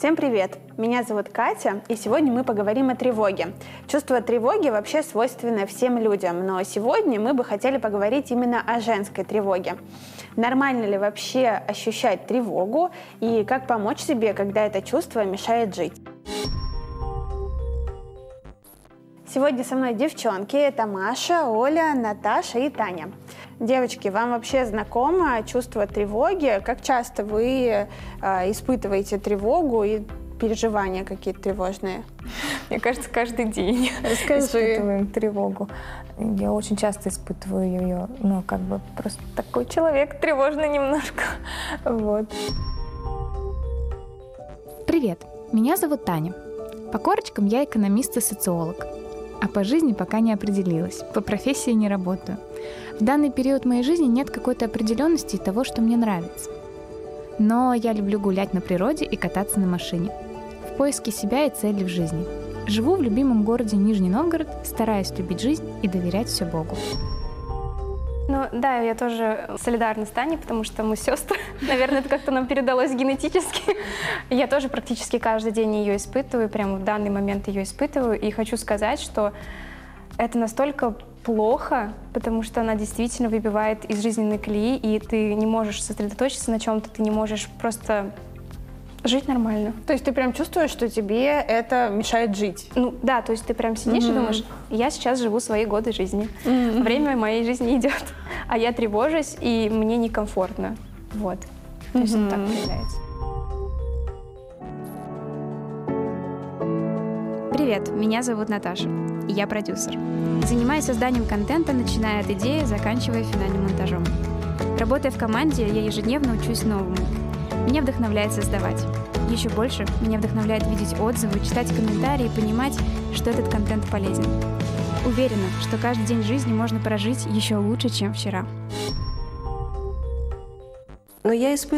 Всем привет! Меня зовут Катя, и сегодня мы поговорим о тревоге. Чувство тревоги вообще свойственно всем людям, но сегодня мы бы хотели поговорить именно о женской тревоге. Нормально ли вообще ощущать тревогу и как помочь себе, когда это чувство мешает жить? Сегодня со мной девчонки, это Маша, Оля, Наташа и Таня. Девочки, вам вообще знакомо чувство тревоги? Как часто вы испытываете тревогу и переживания какие-то тревожные? Мне кажется, каждый день испытываем тревогу. Я очень часто испытываю ее, просто такой человек тревожный немножко. Вот. Привет, меня зовут Таня. По корочкам я экономист и социолог. А по жизни пока не определилась, по профессии не работаю. В данный период моей жизни нет какой-то определенности и того, что мне нравится. Но я люблю гулять на природе и кататься на машине. В поиске себя и цели в жизни. Живу в любимом городе Нижний Новгород, стараюсь любить жизнь и доверять все Богу. Ну да, я тоже солидарна с Таней, потому что мы сестры. Наверное, это как-то нам передалось генетически. Я тоже практически каждый день ее испытываю, прямо в данный момент ее испытываю. И хочу сказать, что это настолько плохо, потому что она действительно выбивает из жизненной колеи, и ты не можешь сосредоточиться на чем-то, ты не можешь просто жить нормально. То есть ты прям чувствуешь, что тебе это мешает жить? Ну да, то есть ты прям сидишь и думаешь, я сейчас живу свои годы жизни, время моей жизни идет, а я тревожусь, и мне некомфортно. Вот. То есть это так проявляется. Привет, меня зовут Наташа, и я продюсер. Занимаюсь созданием контента, начиная от идеи, заканчивая финальным монтажом. Работая в команде, я ежедневно учусь новому. Меня вдохновляет создавать. Еще больше меня вдохновляет видеть отзывы, читать комментарии и понимать, что этот контент полезен. Уверена, что каждый день жизни можно прожить еще лучше, чем вчера. Но я